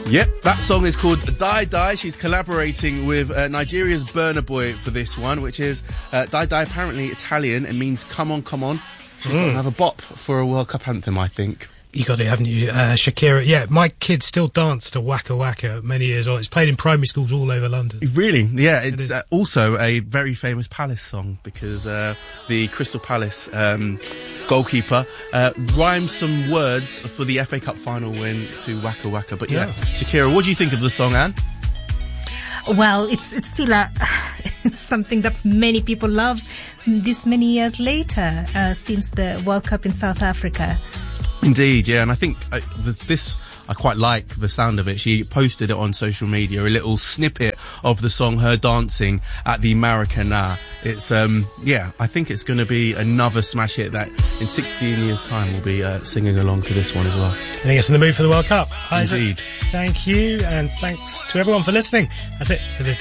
Yep, that song is called Die Die. She's collaborating with Nigeria's Burna Boy for this one, which is Die Die, apparently Italian. It means come on, come on. She's got another bop for a World Cup anthem, I think. You got it, haven't you? Shakira. Yeah, my kids still dance to Waka Waka many years on. It's played in primary schools all over London. Really? Yeah, it's also a very famous Palace song because the Crystal Palace goalkeeper rhymed some words for the FA Cup final win to Waka Waka. But yeah, Shakira, what do you think of the song, Anne? Well, it's still it's something that many people love this many years later since the World Cup in South Africa. Indeed, yeah, and I think I quite like the sound of it. She posted it on social media, a little snippet of the song, her dancing at the Maracana. It's, I think it's going to be another smash hit that in 16 years' time we'll be singing along to this one as well. I think it's in the mood for the World Cup. Isaac, indeed. thank you, and thanks to everyone for listening. That's it for this